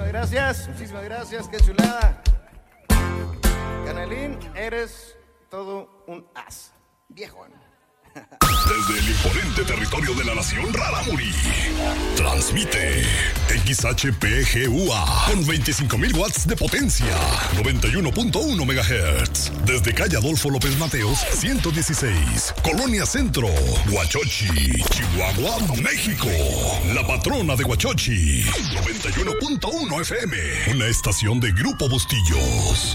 Muchísimas gracias, qué chulada. Canelín, eres todo un as, viejón. Desde el imponente territorio de la nación Rarámuri, transmite XHPGUA con 25,000 watts de potencia, 91.1 MHz. Desde calle Adolfo López Mateos, 116, Colonia Centro, Huachochi, Chihuahua, México. La patrona de Huachochi, 91.1 FM, una estación de Grupo Bustillos.